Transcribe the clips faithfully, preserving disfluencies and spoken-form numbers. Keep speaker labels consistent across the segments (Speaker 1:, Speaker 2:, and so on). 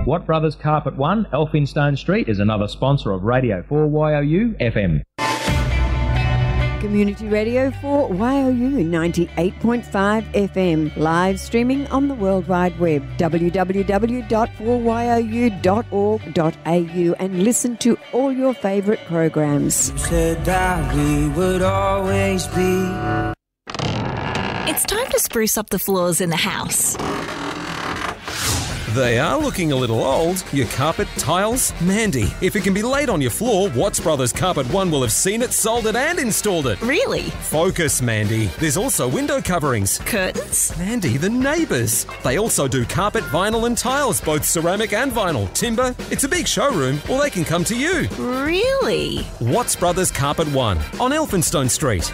Speaker 1: Watt Brothers Carpet One, Elphinstone Street, is another sponsor of Radio four Y O U F M.
Speaker 2: Community Radio for Y O U ninety-eight point five F M, live streaming on the World Wide Web, w w w dot four y o u dot org dot a u, and listen to all your favourite programs.
Speaker 3: You said that we would always be.
Speaker 4: It's time to spruce up the floors in the house.
Speaker 5: They are looking a little old. Your carpet, tiles? Mandy, if it can be laid on your floor, Watts Brothers Carpet One will have seen it, sold it and installed it.
Speaker 4: Really?
Speaker 5: Focus, Mandy. There's also window coverings.
Speaker 4: Curtains?
Speaker 5: Mandy, the neighbours. They also do carpet, vinyl and tiles, both ceramic and vinyl. Timber. It's a big showroom, or they can come to you.
Speaker 4: Really?
Speaker 5: Watts Brothers Carpet One on Elphinstone Street.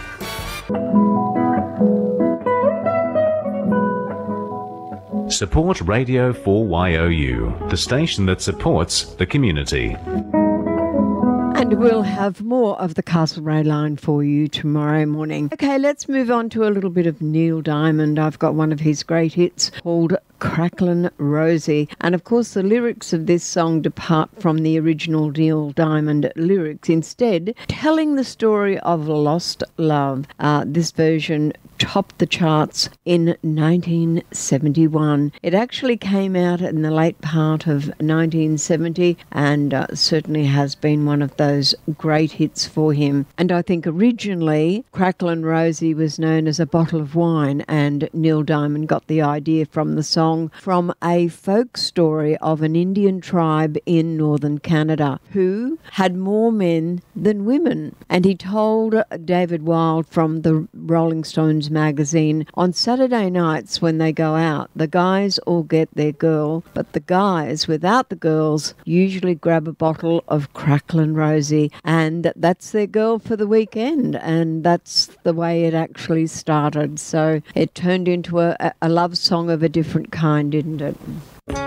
Speaker 6: Support Radio four Y O U, the station that supports the community.
Speaker 2: And we'll have more of the Castlereagh line for you tomorrow morning. Okay, let's move on to a little bit of Neil Diamond. I've got one of his great hits called Cracklin' Rosie. And of course, the lyrics of this song depart from the original Neil Diamond lyrics, instead telling the story of lost love. Uh, this version topped the charts in nineteen seventy-one. It actually came out in the late part of nineteen seventy and uh, certainly has been one of those great hits for him. And I think originally Cracklin' Rosie was known as a bottle of wine, and Neil Diamond got the idea from the song from a folk story of an Indian tribe in northern Canada who had more men than women. And he told David Wilde from the Rolling Stones magazine, on Saturday nights when they go out, the guys all get their girl, but the guys without the girls usually grab a bottle of Cracklin' Rosie, and that's their girl for the weekend. And that's the way it actually started. So it turned into a, a love song of a different kind, didn't it?